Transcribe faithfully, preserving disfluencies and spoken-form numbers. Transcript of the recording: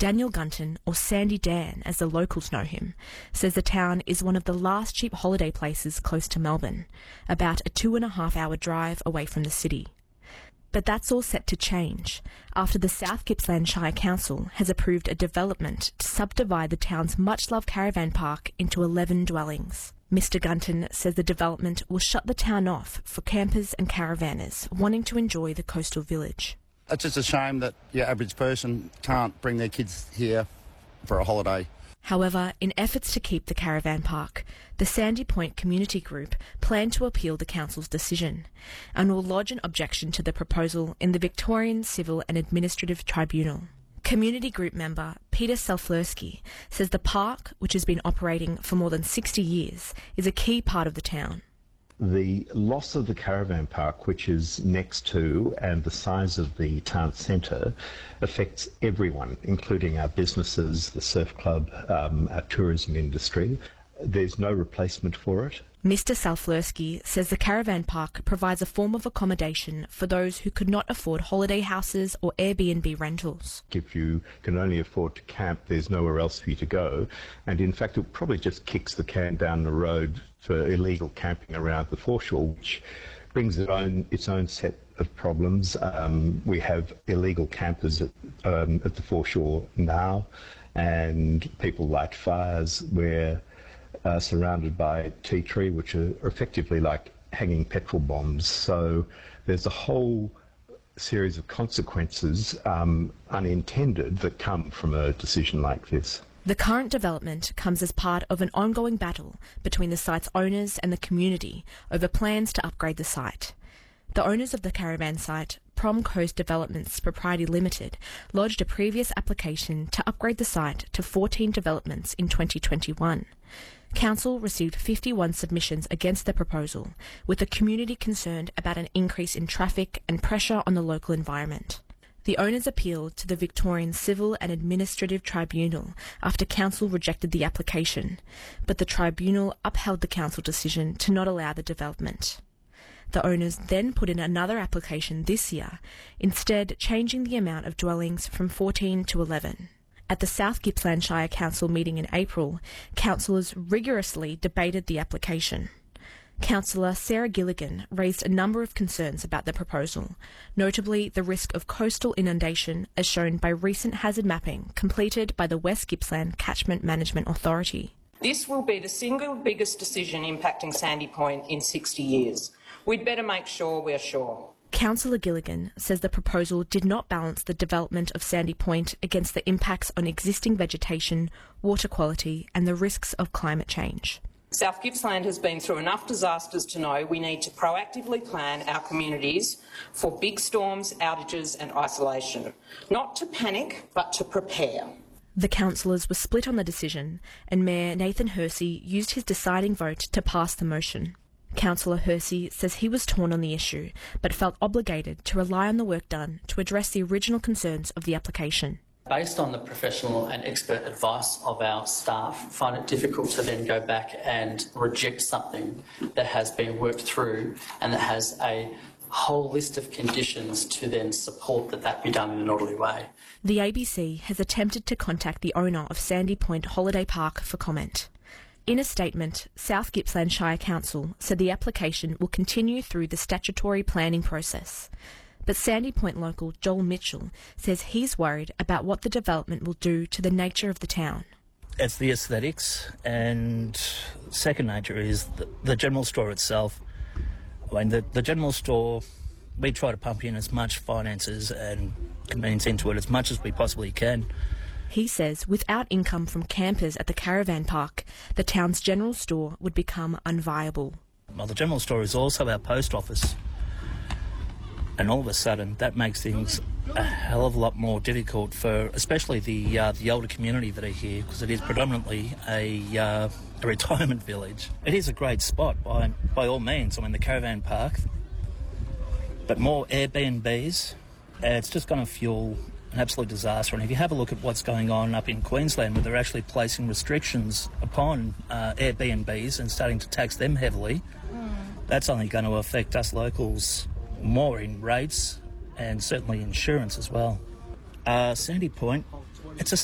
Daniel Gunton, or Sandy Dan as the locals know him, says the town is one of the last cheap holiday places close to Melbourne, about a two and a half hour drive away from the city. But that's all set to change after the South Gippsland Shire Council has approved a development to subdivide the town's much-loved caravan park into eleven dwellings. Mister Gunton says the development will shut the town off for campers and caravanners wanting to enjoy the coastal village. It's just a shame that your average person can't bring their kids here for a holiday. However, in efforts to keep the caravan park, the Sandy Point Community Group plan to appeal the council's decision and will lodge an objection to the proposal in the Victorian Civil and Administrative Tribunal. Community Group member Peter Salflersky says the park, which has been operating for more than sixty years, is a key part of the town. The loss of the caravan park, which is next to, and the size of the town centre, affects everyone, including our businesses, the surf club, um, our tourism industry. There's no replacement for it. Mister Salflersky says the caravan park provides a form of accommodation for those who could not afford holiday houses or Airbnb rentals. If you can only afford to camp, there's nowhere else for you to go. And in fact, it probably just kicks the can down the road for illegal camping around the foreshore, which brings its own, its own set of problems. Um, we have illegal campers at, um, at the foreshore now, and people light fires where Uh, surrounded by tea tree, which are effectively like hanging petrol bombs. So there's a whole series of consequences, um, unintended, that come from a decision like this. The current development comes as part of an ongoing battle between the site's owners and the community over plans to upgrade the site. The owners of the caravan site, Prom Coast Developments Propriety Limited, lodged a previous application to upgrade the site to fourteen developments in twenty twenty-one. Council received fifty-one submissions against the proposal, with the community concerned about an increase in traffic and pressure on the local environment. The owners appealed to the Victorian Civil and Administrative Tribunal after Council rejected the application, but the tribunal upheld the Council decision to not allow the development. The owners then put in another application this year, instead changing the amount of dwellings from fourteen to eleven. At the South Gippsland Shire Council meeting in April, councillors rigorously debated the application. Councillor Sarah Gilligan raised a number of concerns about the proposal, notably the risk of coastal inundation as shown by recent hazard mapping completed by the West Gippsland Catchment Management Authority. This will be the single biggest decision impacting Sandy Point in sixty years. We'd better make sure we're sure. Councillor Gilligan says the proposal did not balance the development of Sandy Point against the impacts on existing vegetation, water quality and the risks of climate change. South Gippsland has been through enough disasters to know we need to proactively plan our communities for big storms, outages and isolation. Not to panic, but to prepare. The councillors were split on the decision, and Mayor Nathan Hersey used his deciding vote to pass the motion. Councillor Hersey says he was torn on the issue, but felt obligated to rely on the work done to address the original concerns of the application. Based on the professional and expert advice of our staff, find it difficult to then go back and reject something that has been worked through and that has a whole list of conditions to then support that that be done in an orderly way. The A B C has attempted to contact the owner of Sandy Point Holiday Park for comment. In a statement, South Gippsland Shire Council said the application will continue through the statutory planning process. But Sandy Point local Joel Mitchell says he's worried about what the development will do to the nature of the town. It's the aesthetics, and second nature is the, the general store itself. I mean, the, the general store, we try to pump in as much finances and convenience into it as much as we possibly can. He says without income from campers at the caravan park, the town's general store would become unviable. Well, the general store is also our post office, and all of a sudden that makes things a hell of a lot more difficult for especially the uh, the older community that are here, because it is predominantly a, uh, a retirement village. It is a great spot by, by all means, I mean the caravan park, but more Airbnbs, uh, it's just going to fuel an absolute disaster. And if you have a look at what's going on up in Queensland, where they're actually placing restrictions upon uh, Airbnbs and starting to tax them heavily, mm. that's only going to affect us locals more in rates and certainly insurance as well. Uh, Sandy Point, it's a